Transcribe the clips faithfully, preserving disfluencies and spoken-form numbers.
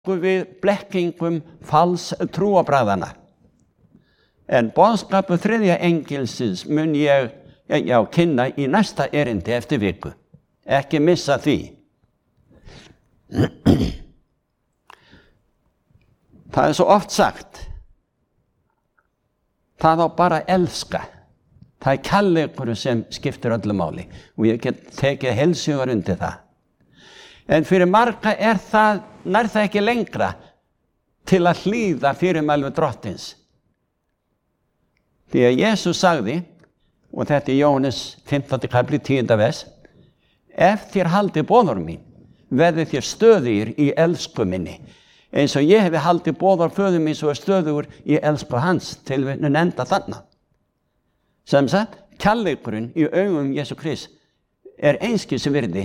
við blekkingum fals trúarbragðanna. En boðskapur þriðja engilsins mun ég já, kynna í næsta erindi eftir viku. Ekki missa því. Það er svo oft sagt, það á bara að elska. Það er kærleikur sem skiptir öllu máli og ég get tekið heilshugar undir það. En fyrir marga er það, nær það ekki lengra til að hlýða fyrirmælum drottins. Því að Jesús sagði, og þetta er Jóhannes fimmtándi kafli tíunda vers, ef þér haldið boðorð mín, verðið þér stöðugir í elsku minni, eins og ég hefi haldið boðorð föður míns og er stöðugur í elsku hans, til við enda þarna. Sem sagt, kærleikurinn í augum Jesú Krist er einskis virði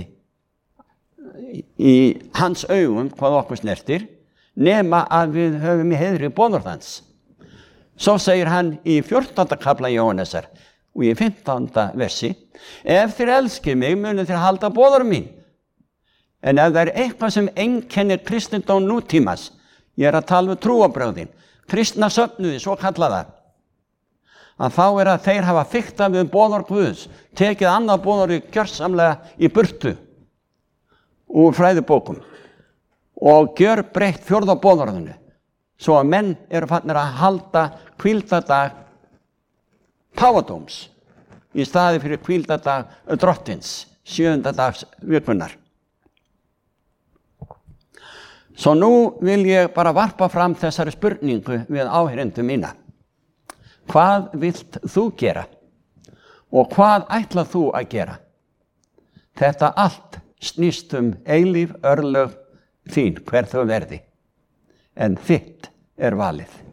í hans augum, hvað okkur snertir, nema að við höfum í heiðri boðorð hans. Svo segir hann í fjórtánda kafla Jóhannesar og í fimmtánda versi, ef þér elskið mig, munið þér halda boðorð mín. En ef það er eitthvað sem einkennir kristindóm nútímas, ég er að tala um trúarbrögðin, kristna söfnuði, svo kallaða, að þá er að þeir hafa fiktað við boðorð Guðs, tekið annað boðorð gjörsamlega í burtu úr fræðibókum og gjör breytt fjórða boðorðinu, svo að menn eru fannir að halda hvíldardag páfadóms í staði fyrir hvíldardag drottins, sjöunda dags vikunnar. Svo nú vil ég bara varpa fram þessari spurningu við áheyrendur mína. Hvað vilt þú gera? Og hvað ætlað þú að gera? Þetta allt snýst um eilíf örlög þín, hver þau verði. En þitt er valið.